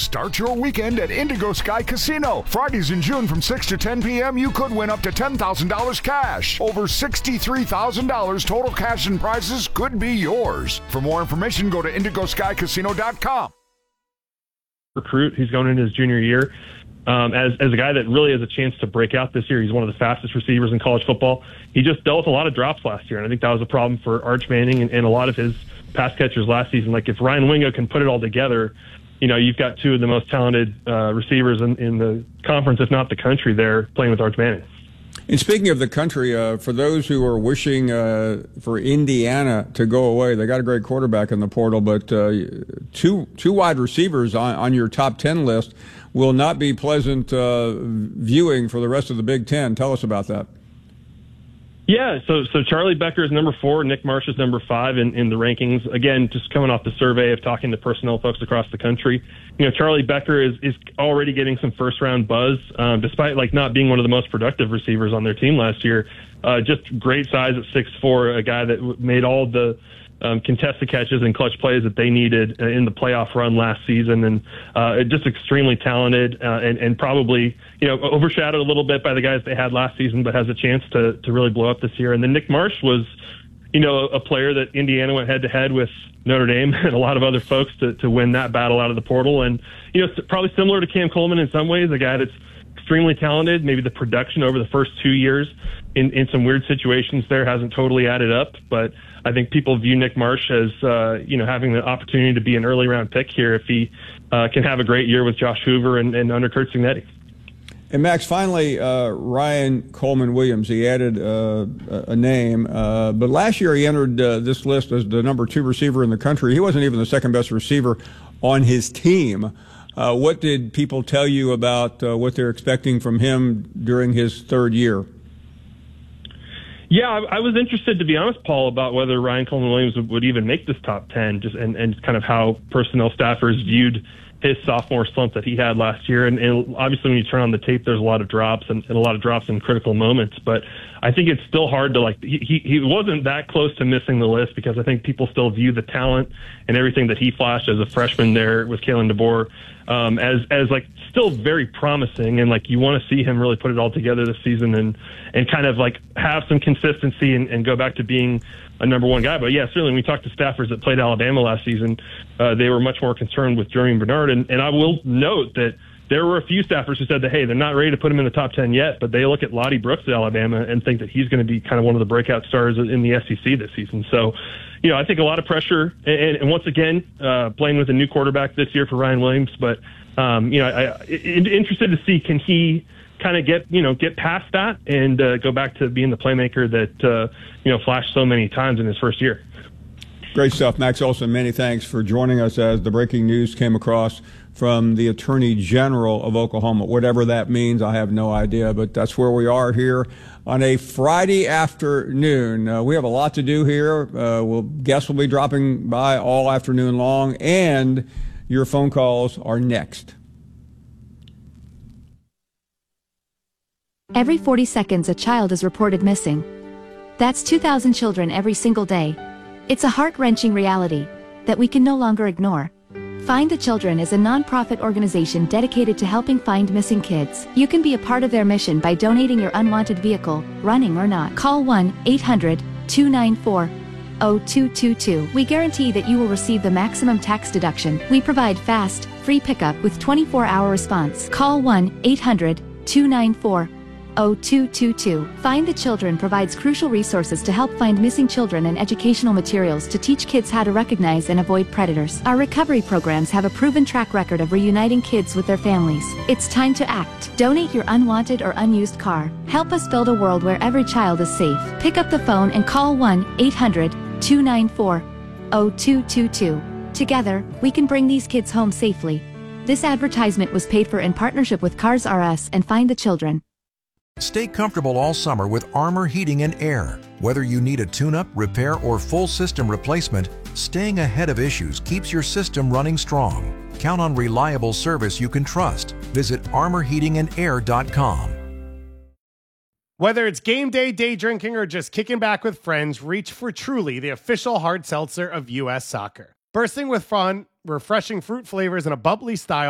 Start your weekend at Indigo Sky Casino. Fridays in June from 6 to 10 p.m., you could win up to $10,000 cash. Over $63,000 total cash and prizes could be yours. For more information, go to indigoskycasino.com. Recruit. He's going into his junior year. As a guy that really has a chance to break out this year. He's one of the fastest receivers in college football. He just dealt with a lot of drops last year, and I think that was a problem for Arch Manning and a lot of his pass catchers last season. Like, if Ryan Wingo can put it all together, you know, you've got two of the most talented receivers in the conference, if not the country, there playing with Arch Manning. And speaking of the country, for those who are wishing for Indiana to go away, they got a great quarterback in the portal, but two wide receivers on your top 10 list will not be pleasant viewing for the rest of the Big Ten. Tell us about that. Yeah, so Charlie Becker is number 4, Nick Marsh is number 5 in the rankings. Again, just coming off the survey of talking to personnel folks across the country, you know, Charlie Becker is already getting some first-round buzz, despite like not being one of the most productive receivers on their team last year. Just great size at 6'4", a guy that made all the contested catches and clutch plays that they needed in the playoff run last season, and just extremely talented and probably, you know, overshadowed a little bit by the guys they had last season, but has a chance to really blow up this year. And then Nick Marsh was, you know, a player that Indiana went head-to-head with Notre Dame and a lot of other folks to win that battle out of the portal. And, you know, probably similar to Cam Coleman in some ways, a guy that's extremely talented. Maybe the production over the first 2 years in some weird situations there hasn't totally added up, but I think people view Nick Marsh as, you know, having the opportunity to be an early round pick here if he can have a great year with Josh Hoover and under Kurt Cignetti. And Max, finally, Ryan Coleman Williams, he added a name, but last year he entered this list as the number 2 receiver in the country. He wasn't even the second best receiver on his team. What did people tell you about what they're expecting from him during his third year? Yeah, I was interested, to be honest, Paul, about whether Ryan Coleman Williams would even make this top 10, just and kind of how personnel staffers viewed his sophomore slump that he had last year. And obviously when you turn on the tape, there's a lot of drops and a lot of drops in critical moments. But I think it's still hard to, like, he wasn't that close to missing the list because I think people still view the talent and everything that he flashed as a freshman there with Kalen DeBoer as like still very promising. And like, you want to see him really put it all together this season and kind of like have some consistency and go back to being a number 1 guy. But yeah, certainly when we talked to staffers that played Alabama last season, they were much more concerned with Jermaine Bernard. And I will note that there were a few staffers who said that, hey, they're not ready to put him in the top 10 yet, but they look at Lottie Brooks at Alabama and think that he's going to be kind of one of the breakout stars in the SEC this season. So, you know, I think a lot of pressure. And once again, playing with a new quarterback this year for Ryan Williams. But, you know, I interested to see, can he kind of get past that and go back to being the playmaker that, you know, flashed so many times in his first year. Great stuff. Max Olson, many thanks for joining us as the breaking news came across from the Attorney General of Oklahoma. Whatever that means, I have no idea, but that's where we are here on a Friday afternoon. We have a lot to do here. Guests will be dropping by all afternoon long, and your phone calls are next. Every 40 seconds, a child is reported missing. That's 2,000 children every single day. It's a heart-wrenching reality that we can no longer ignore. Find the Children is a non-profit organization dedicated to helping find missing kids. You can be a part of their mission by donating your unwanted vehicle, running or not. Call 1-800-294-0222. We guarantee that you will receive the maximum tax deduction. We provide fast, free pickup with 24-hour response. Call 1-800-294-0222. Find the Children provides crucial resources to help find missing children and educational materials to teach kids how to recognize and avoid predators. Our recovery programs have a proven track record of reuniting kids with their families. It's time to act. Donate your unwanted or unused car. Help us build a world where every child is safe. Pick up the phone and call 1-800-294-0222. Together, we can bring these kids home safely. This advertisement was paid for in partnership with Cars R Us and Find the Children. Stay comfortable all summer with Armor Heating and Air. Whether you need a tune-up, repair, or full system replacement, staying ahead of issues keeps your system running strong. Count on reliable service you can trust. Visit armorheatingandair.com. Whether it's game day, day drinking, or just kicking back with friends, reach for Truly, the official hard seltzer of U.S. soccer. Bursting with fun, refreshing fruit flavors, and a bubbly style,